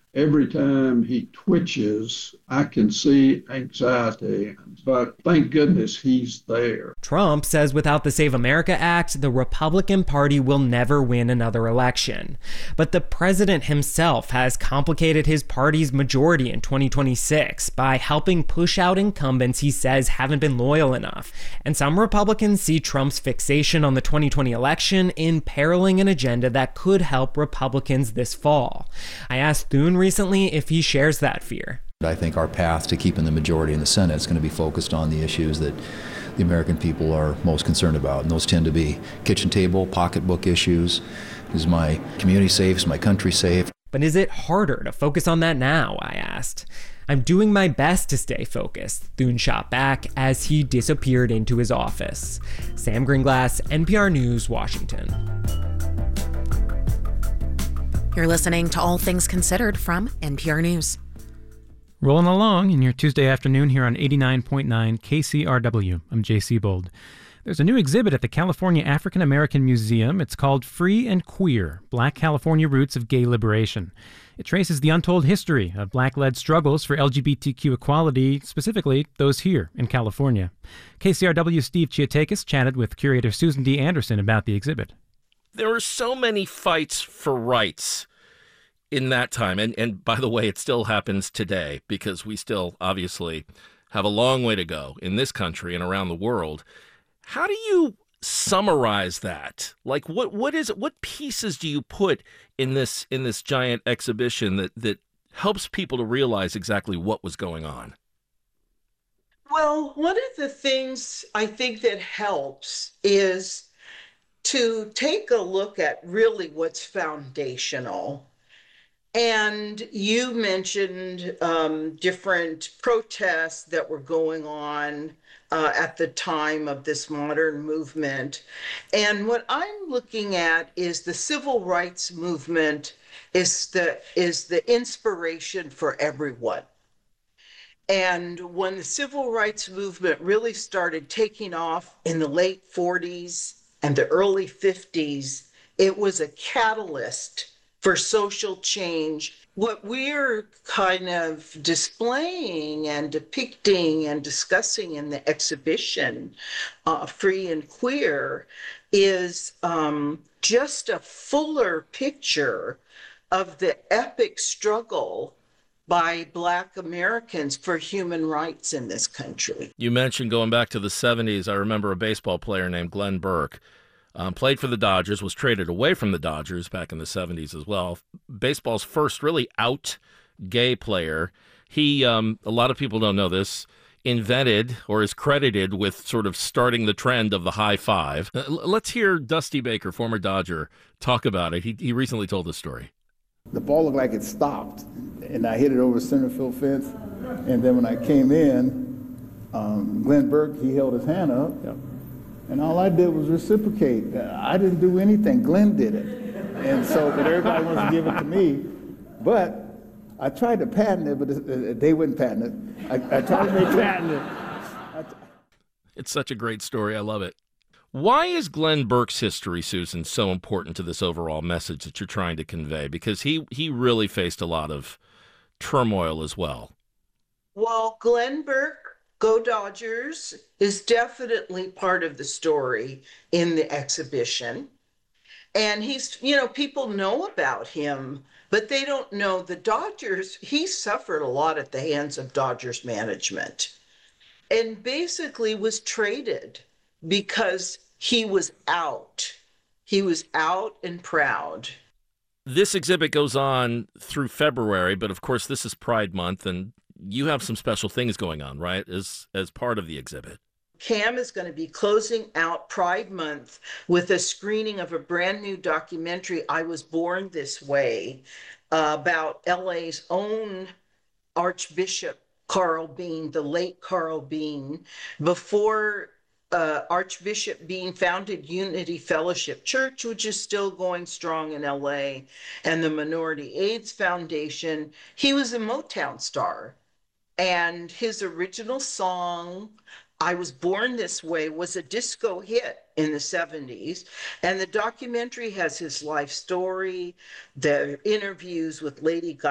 Every time he twitches, I can see anxiety, but thank goodness he's there. Trump says without the Save America Act, the Republican Party will never win another election. But the president himself has complicated his party's majority in 2026 by helping push out incumbents he says haven't been loyal enough. And some Republicans see Trump's fixation on the 2020 election imperiling an agenda that could help Republicans this fall. I asked Thune recently if he shares that fear. I think our path to keeping the majority in the Senate is going to be focused on the issues that the American people are most concerned about. And those tend to be kitchen table, pocketbook issues. Is my community safe? Is my country safe? But is it harder to focus on that now? I asked. I'm doing my best to stay focused, Thune shot back as he disappeared into his office. Sam Greenglass, NPR News, Washington. You're listening to All Things Considered from NPR News. Rolling along in your Tuesday afternoon here on 89.9 KCRW. I'm Jay Siebold. There's a new exhibit at the California African American Museum. It's called Free and Queer, Black California Roots of Gay Liberation. It traces the untold history of Black-led struggles for LGBTQ equality, specifically those here in California. KCRW's Steve Chiotakis chatted with curator Susan D. Anderson about the exhibit. There are so many fights for rights in that time. And by the way, it still happens today because we still obviously have a long way to go in this country and around the world. How do you summarize that? Like what pieces do you put in this giant exhibition that helps people to realize exactly what was going on? Well, one of the things I think that helps is to take a look at really what's foundational. And you mentioned different protests that were going on at the time of this modern movement. And what I'm looking at is the civil rights movement is the inspiration for everyone. And when the civil rights movement really started taking off in the late 40s and the early 50s, it was a catalyst for social change. What we're kind of displaying and depicting and discussing in the exhibition, Free and Queer, is just a fuller picture of the epic struggle by Black Americans for human rights in this country. You mentioned going back to the 70s. I remember a baseball player named Glenn Burke. Played for the Dodgers, was traded away from the Dodgers back in the 70s as well. Baseball's first really out gay player. He, a lot of people don't know this, invented or is credited with sort of starting the trend of the high five. Let's hear Dusty Baker, former Dodger, talk about it. He recently told this story. The ball looked like it stopped, and I hit it over the center field fence. And then when I came in, Glenn Burke, he held his hand up. Yep. And all I did was reciprocate. I didn't do anything. Glenn did it. And so, but everybody wants to give it to me. But I tried to patent it, but they wouldn't patent it. I tried to make patent it. It's such a great story. I love it. Why is Glenn Burke's history, Susan, so important to this overall message that you're trying to convey? Because he really faced a lot of turmoil as well. Well, Glenn Burke, Go Dodgers, is definitely part of the story in the exhibition. And he's, people know about him, but they don't know the Dodgers. He suffered a lot at the hands of Dodgers management and basically was traded because he was out. He was out and proud. This exhibit goes on through February, but of course this is Pride Month, and you have some special things going on, right, as part of the exhibit. CAM is going to be closing out Pride Month with a screening of a brand new documentary, I Was Born This Way, about LA's own Archbishop Carl Bean, the late Carl Bean. Before Archbishop Bean founded Unity Fellowship Church, which is still going strong in LA, and the Minority AIDS Foundation, he was a Motown star. And his original song, I Was Born This Way, was a disco hit in the 70s. And the documentary has his life story, the interviews with Lady Gaga,